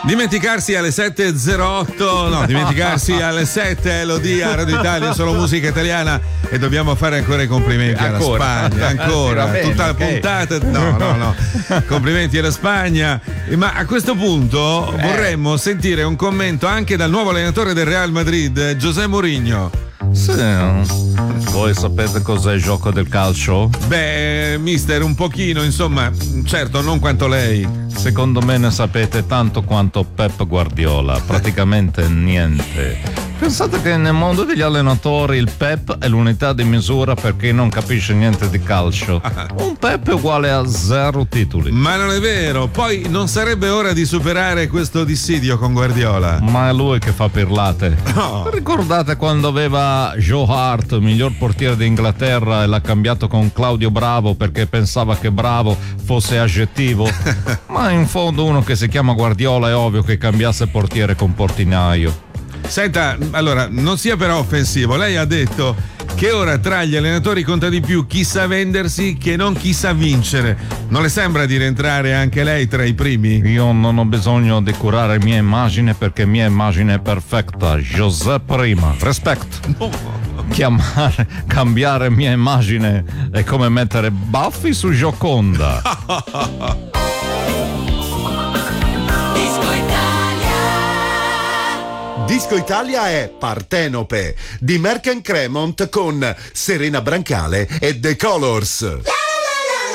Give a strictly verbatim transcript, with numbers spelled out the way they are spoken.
Dimenticarsi alle sette e zero otto, no, dimenticarsi alle sette, lo dia Radio Italia, solo musica italiana, e dobbiamo fare ancora i complimenti ancora. alla Spagna, ancora, bene, tutta la okay. puntata, no, no, no, complimenti alla Spagna. Ma a questo punto eh. vorremmo sentire un commento anche dal nuovo allenatore del Real Madrid, José Mourinho. Sì. Voi sapete cos'è il gioco del calcio? Beh, mister, un pochino, insomma, certo, non quanto lei. Secondo me ne sapete tanto quanto Pep Guardiola, praticamente niente. Pensate che nel mondo degli allenatori il Pep è l'unità di misura per chi non capisce niente di calcio. Un Pep è uguale a zero titoli. Ma non è vero, poi non sarebbe ora di superare questo dissidio con Guardiola? Ma è lui che fa pirlate. No. Ricordate quando aveva Joe Hart, miglior portiere d'Inghilterra, e l'ha cambiato con Claudio Bravo perché pensava che Bravo fosse aggettivo? Ma in fondo uno che si chiama Guardiola è ovvio che cambiasse portiere con Portinaio. Senta, allora, non sia però offensivo, lei ha detto che ora tra gli allenatori conta di più chi sa vendersi che non chi sa vincere. Non le sembra di rientrare anche lei tra i primi? Io non ho bisogno di curare mia immagine perché mia immagine è perfetta. José Prima, respect. No. Chiamare, cambiare mia immagine è come mettere baffi su Gioconda. Disco Italia è Partenope di Merck and Cremont con Serena Brancale e The Colors.